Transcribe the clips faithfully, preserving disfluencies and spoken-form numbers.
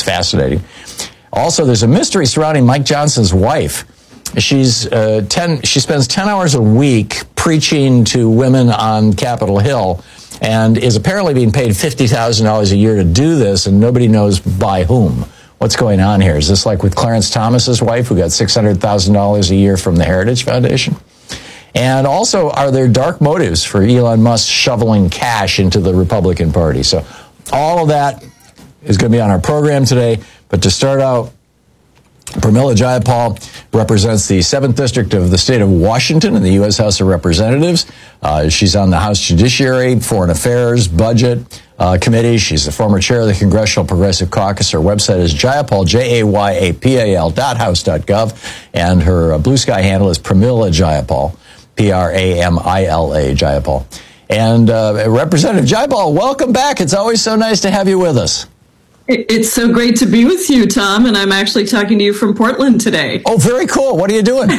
fascinating. Also, there's a mystery surrounding Mike Johnson's wife. She's uh, ten. She spends ten hours a week preaching to women on Capitol Hill, and is apparently being paid fifty thousand dollars a year to do this, and nobody knows by whom. What's going on here? Is this like with Clarence Thomas's wife, who got six hundred thousand dollars a year from the Heritage Foundation? And also, are there dark motives for Elon Musk shoveling cash into the Republican Party? So all of that is going to be on our program today. But to start out, Pramila Jayapal represents the seventh District of the state of Washington in the U S House of Representatives. Uh, she's on the House Judiciary, Foreign Affairs, Budget uh, Committee. She's the former chair of the Congressional Progressive Caucus. Her website is Jayapal, J A Y A P A L dot house dot gov. And her uh, Blue Sky handle is Pramila Jayapal, P R A M I L A, Jayapal. And uh, Representative Jayapal, welcome back. It's always so nice to have you with us. It's so great to be with you, Tom, and I'm actually talking to you from Portland today. Oh, very cool. What are you doing?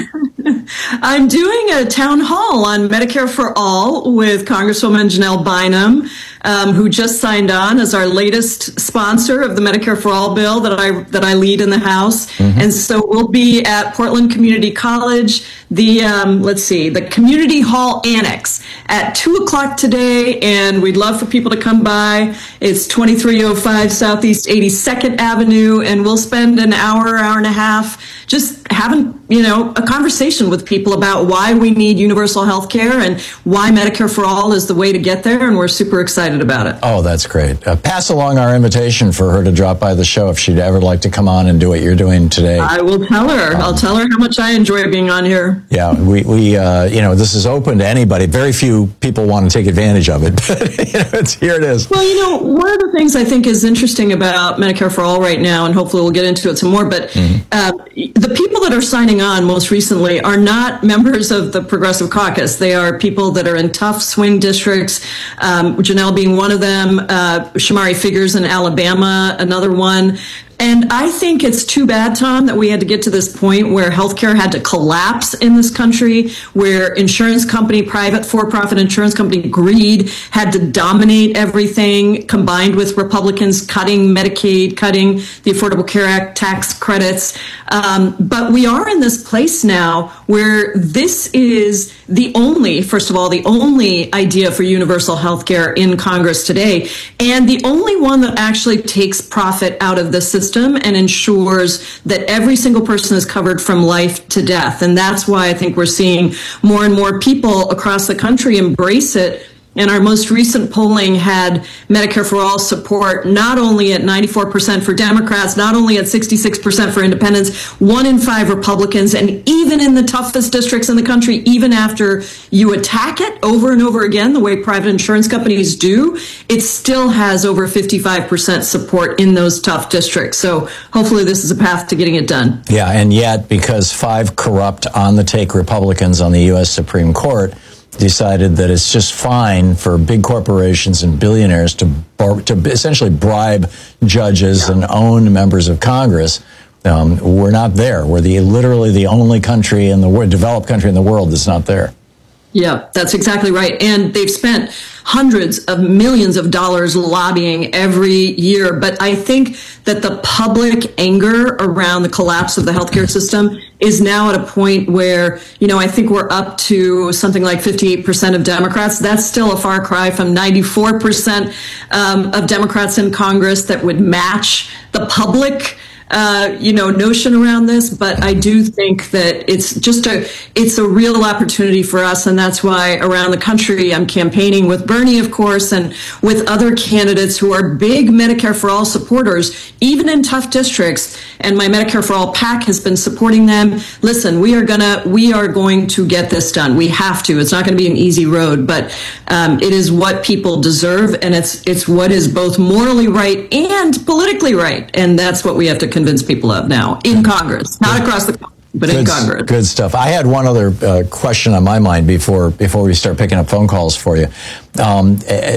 I'm doing a town hall on Medicare for All with Congresswoman Janelle Bynum, um, who just signed on as our latest sponsor of the Medicare for All bill that I that I lead in the House. Mm-hmm. And so we'll be at Portland Community College, the um, let's see, the Community Hall Annex at two o'clock today, and we'd love for people to come by. It's twenty-three oh five Southeast eighty-second Avenue, and we'll spend an hour, hour and a half just having, you know, a conversation with people about why we need universal health care and why Medicare for All is the way to get there, and we're super excited about it. Oh, that's great. Uh, pass along our invitation for her to drop by the show if she'd ever like to come on and do what you're doing today. I will tell her. Um, I'll tell her how much I enjoy being on here. Yeah, we, we uh, you know, this is open to anybody. Very few people want to take advantage of it, but you know, it's, here it is. Well, you know, one of the things I think is interesting about Medicare for All right now, and hopefully we'll get into it some more, but mm-hmm. uh, the people that are signing on most recently are not members of the Progressive Caucus. They are people that are in tough swing districts, um, Janelle being one of them, uh, Shamari Figures in Alabama, another one. And I think it's too bad, Tom, that we had to get to this point where healthcare had to collapse in this country, where insurance company, private for-profit insurance company greed had to dominate everything, combined with Republicans cutting Medicaid, cutting the Affordable Care Act tax credits. Um, but we are in this place now where this is the only, first of all, the only idea for universal healthcare in Congress today, and the only one that actually takes profit out of the system and ensures that every single person is covered from life to death. And that's why I think we're seeing more and more people across the country embrace it. And our most recent polling had Medicare for All support not only at ninety-four percent for Democrats, not only at sixty-six percent for independents, one in five Republicans, and even in the toughest districts in the country, even after you attack it over and over again, the way private insurance companies do, it still has over fifty-five percent support in those tough districts. So hopefully this is a path to getting it done. Yeah, and yet because five corrupt on-the-take Republicans on the U S Supreme Court decided that it's just fine for big corporations and billionaires to bar- to essentially bribe judges yeah. and own members of Congress. Um, we're not there. We're the literally the only country in the world, developed country in the world that's not there. Yeah, that's exactly right. And they've spent hundreds of millions of dollars lobbying every year. But I think that the public anger around the collapse of the healthcare system is now at a point where, you know, I think we're up to something like fifty-eight percent of Democrats. That's still a far cry from ninety-four percent um, of Democrats in Congress that would match the public Uh, you know, notion around this, but I do think that it's just a, it's a real opportunity for us, and that's why around the country I'm campaigning with Bernie, of course, and with other candidates who are big Medicare for All supporters, even in tough districts, and my Medicare for All PAC has been supporting them. Listen, we are gonna, we are going to get this done. We have to. It's not going to be an easy road, but um, it is what people deserve, and it's it's what is both morally right and politically right, and that's what we have to convince people of now in Congress, not across the country, but good, in Congress. Good stuff. I had one other uh, question on my mind before before we start picking up phone calls for you. Um,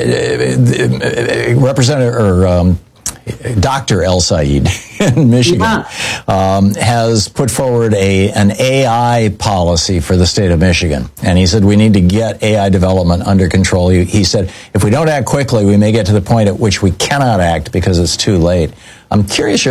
Representative or um, Doctor El Sayed in Michigan yeah. um, has put forward a an A I policy for the state of Michigan. And he said we need to get A I development under control. He, he said if we don't act quickly, we may get to the point at which we cannot act because it's too late. I'm curious